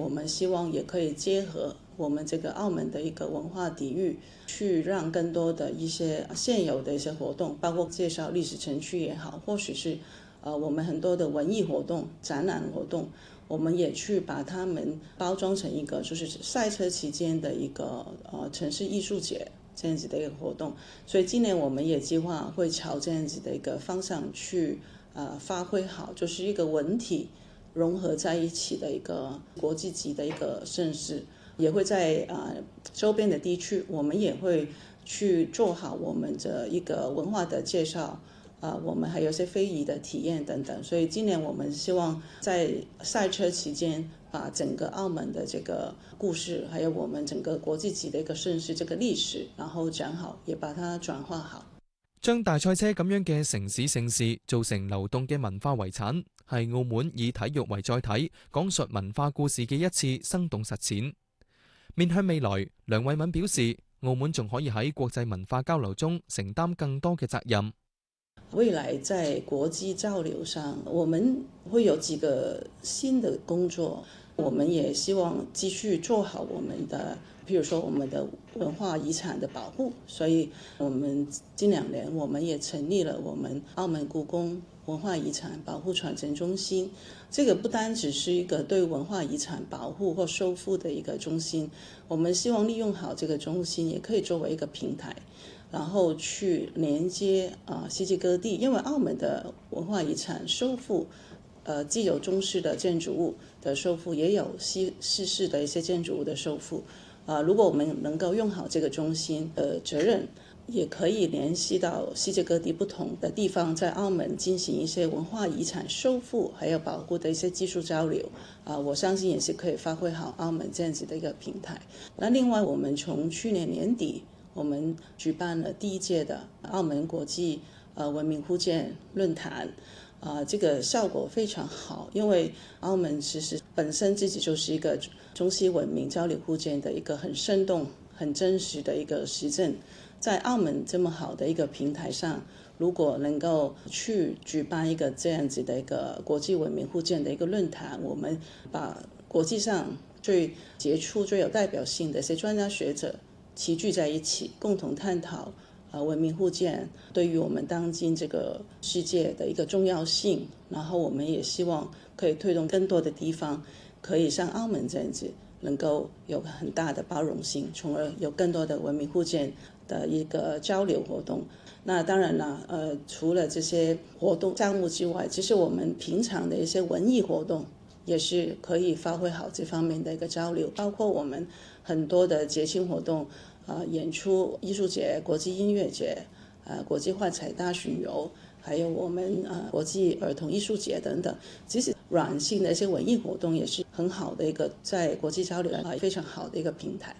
我们希望也可以结合我们这个澳门的一个文化底蕴，去让更多的一些现有的一些活动，包括介绍历史城区也好，或许是我们很多的文艺活动、展览活动，我们也去把它们包装成一个就是赛车期间的一个城市艺术节这样子的一个活动。所以今年我们也计划会朝这样子的一个方向去发挥好，就是一个文体融合在一起的一个国际级的一个盛事，也会在周边的地区，我们也会去做好我们的一个文化的介绍，我们还有一些非遗的体验等等。所以今年我们希望在赛车期间，把整个澳門的這個故事，還有我們整個國際級的一個盛事，這個歷史，然後講好，也把它轉化好。 將大賽車咁樣嘅城市盛事做成流動嘅文化遺產，係澳門以體育為載體，講述文化故事嘅一次生動實踐。面向未來，梁偉敏表示，澳門仲可以喺國際文化交流中承擔更多嘅責任。 未來在國際交流上，我們會有幾個新的工作，我們也希望繼續做好我們的，譬如說我們的文化遺產的保護。所以我們近2年我們也成立了我們澳門故宮文化遺產保護傳承中心。這個不單只是一個對文化遺產保護或修復的一個中心，我們希望利用好這個中心，也可以作為一個平台，然後去連接世界各地。因為澳門的文化遺產修復，既有中式的建築物的修復，也有西式的一些建築物的修復。如果我們能夠用好這個中心的責任，也可以聯繫到世界各地不同的地方，在澳門進行一些文化遺產修復還有保護的一些技術交流。我相信也是可以發揮好澳門這樣子的一個平台。那另外，我們從去年年底，我們舉辦了第1屆的澳門國際文明互鑑論壇，這個效果非常好，因為澳門其實本身自己就是一個中西文明交流互鑑的一個很生動、很真實的一個實證。在澳門這麼好的一個平台上，如果能夠去舉辦一個這樣子的一個國際文明互鑑的一個論壇，我們把國際上最傑出、最有代表性的一些專家學者齊聚在一起，共同探討文明互鑑對於我們當今這個世界的一個重要性。然後我們也希望可以推動更多的地方可以像澳門這樣子，能夠有很大的包容性，從而有更多的文明互鑑的一個交流活動。那當然啦，除了這些活動項目之外，其實我們平常的一些文藝活動也是可以發揮好這方面的一個交流，包括我們很多的節慶活動，演出、藝術節、國際音樂節、國際幻彩大巡遊，還有我們國際兒童藝術節等等。其實軟性的一些文藝活動也是很好的一個在國際交流非常好的一個平台。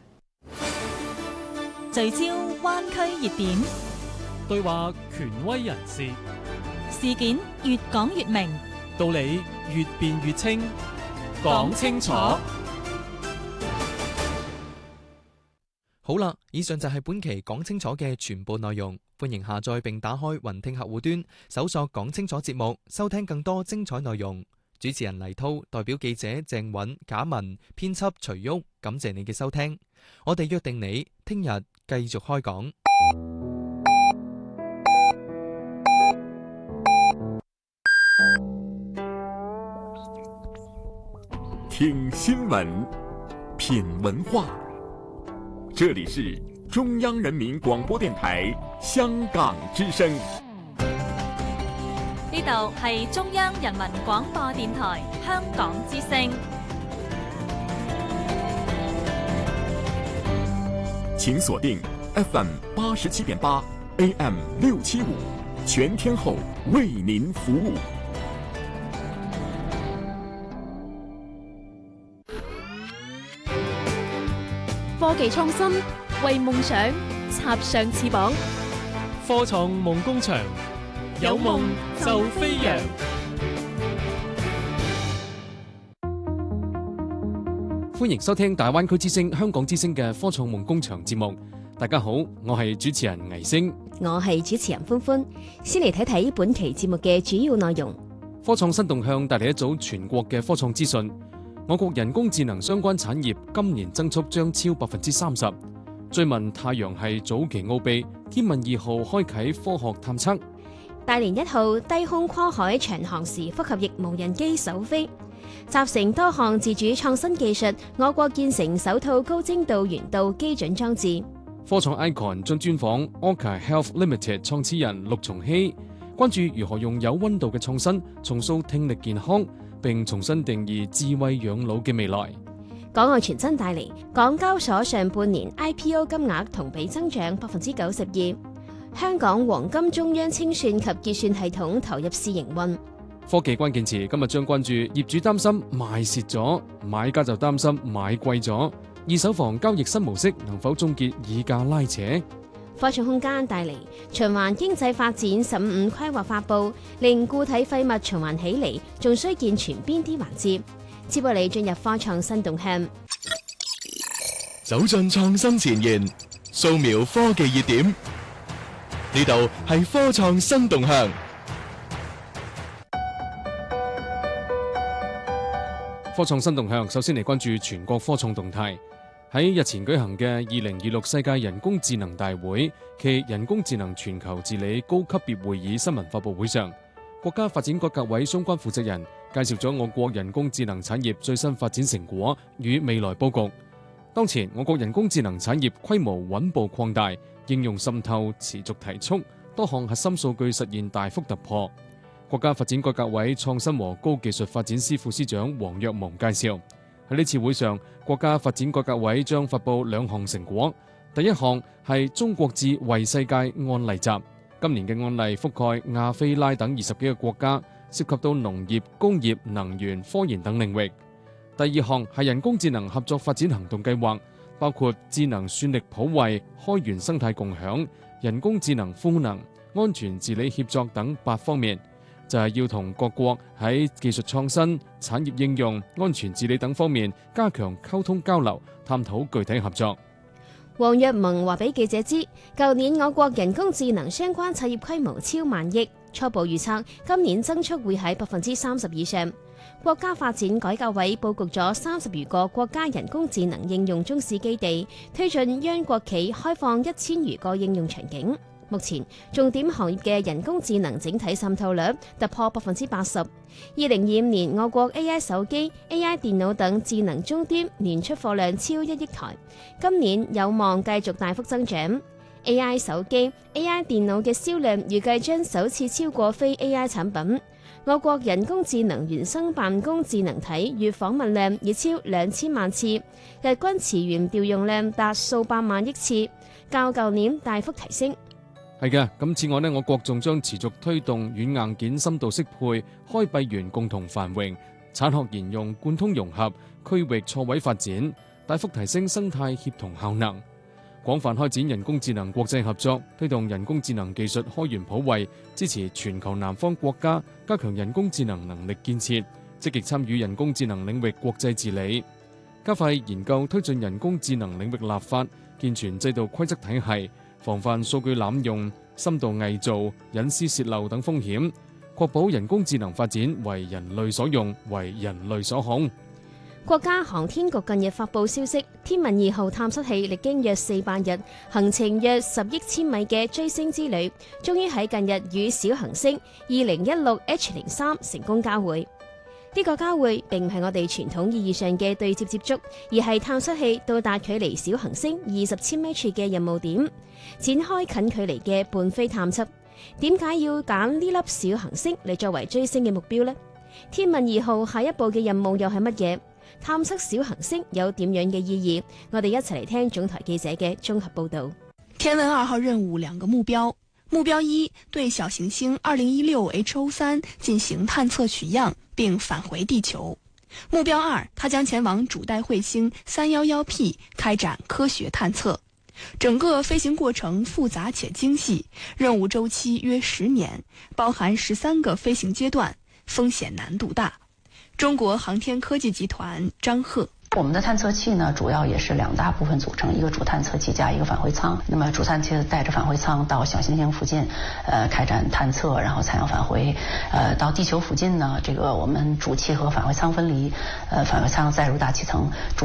聚焦灣區熱點， 對話權威人士， 事件越講越明， 道理越辯越清，講清楚。 好啦，以上就係本期講清楚嘅全部內容。歡迎下載並打開雲聽客戶端，搜索講清楚節目，收聽更多精彩內容。主持人黎濤代表記者鄭允、賈文、編輯徐旭，感謝你嘅收聽。我哋約定你聽日繼續開講。 聽新聞，品文化，這裡是中央人民廣播電台香港之聲。 呢度係中央人民廣播電台香港之聲。 請鎖定 FM 87.8 AM 675，全天候為您服務。 科技創新，為夢想插上翅膀。 科創夢工場，有夢就飛揚。 歡迎收聽大灣區之聲、香港之聲嘅科創夢工場節目。大家好，我係主持人倪星， 我係主持人歡歡。先嚟睇睇本期節目嘅主要內容。 科創新動向帶嚟一組全國嘅科創資訊。 我國人工智能相關產業今年增速將超 30%。追問太陽系早期奧秘，天問2號開啟科學探測。 大連1號低空跨海長航時複合翼無人機首飛。集成多項自主創新技術，我國建成首套高精度圓道基準裝置。 科創 Icon 將專訪 Orca Health Limited 創始人陸松熙，關注如何用有溫度嘅創新重塑聽力健康，並重新定義智慧養老嘅未來。 港外傳真帶嚟，港交所上半年 IPO 金額同比增長 92%。香港黃金中央清算及結算系統投入試營運。 科技關鍵詞今日將關注業主擔心賣蝕咗，買家就擔心買貴咗。二手房交易新模式能否終結議價拉扯？ 科創空間帶嚟循環經濟發展15規劃發布，令固體廢物循環起嚟，仲需健全邊啲環節。接落嚟進入科創新動向， 走進創新前沿，掃描科技熱點。呢度係科創新動向。 科創新動向，首先嚟關注全國科創動態。喺日前舉行嘅2026世界人工智能大會暨人工智能全球治理高級別會議新聞發佈會上，國家發展改革委相關負責人介紹咗我國人工智能產業最新發展成果與未來佈局。當前我國人工智能產業規模穩步擴大，應用滲透持續提速，多項核心數據實現大幅突破。國家發展改革委創新和高技術發展司副司長王若蒙介紹，喺呢次會上，國家發展改革委將發布2項成果。第一項係中國智為世界案例集，今年嘅案例覆蓋亞非拉等20幾個國家，涉及到農業、工業、能源、科研等領域。第二項係人工智能合作發展行動計劃，包括智能算力普惠、開源生態共享、人工智能賦能、安全治理協作等8方面，就係要同各國喺技術創新、產業應用、安全治理等方面加強溝通交流，探討具體合作。 王若蒙話俾記者知，舊年我國人工智能相關產業規模超萬億，初步預測今年增速會喺30%以上。國家發展改革委佈局咗30餘個國家人工智能應用中試基地，推進央國企開放1000餘個應用場景。目前重點行業嘅人工智能整體滲透率突破 80%。2025年我國 AI 手機、AI 電腦等智能終端年出貨量超1億台，今年有望繼續大幅增長。AI 手機、AI 電腦嘅銷量預計將首次超過非 AI 產品。我國人工智能原生辦公智能體月訪問量已超2000萬次，日均詞源調用量達數百萬億次，較舊年大幅提升。 係嘅，咁此外呢，我國仲將持續推動軟硬件深度適配、開閉源共同繁榮、產學研用貫通融合、區域錯位發展，大幅提升生態協同效能，廣泛開展人工智能國際合作，推動人工智能技術開源普惠，支持全球南方國家加強人工智能能力建設，積極參與人工智能領域國際治理，加快研究推進人工智能領域立法，健全制度規則體系，防範數據濫用、深度偽造、隱私洩漏等風險，確保人工智能發展為人類所用、為人類所控。 國家航天局近日發布消息，天問2號探測器歷經約400日、行程約10億千米嘅追星之旅，終於喺近日與小行星2016H03成功交會。呢個交會並唔係我哋傳統意義上嘅對接接觸，而係探測器到達距離小行星20千米處嘅任務點，展開近距離嘅伴飛探測。點解要揀呢粒小行星嚟作為追星嘅目標呢？天問2號下一步嘅任務又係乜嘢？探測小行星有點樣嘅意義？我哋一齊嚟聽總台記者嘅綜合報道。 天問2號任務2個目標：目標1，對小行星2016H03進行探測取樣並返回地球；目標2，它將前往主帶彗星311P 開展科學探測。整個飛行過程複雜且精細，任務週期約10年，包含13個飛行階段，風險難度大。中國航天科技集團張鶴： 我们的探测器呢，主要也是2大部分组成，一个主探测器加一个返回舱。那么主探测带着返回舱到小行星附近，开展探测，然后采样返回。到地球附近呢，这个我们主气和返回舱分离，返回舱载入大气层。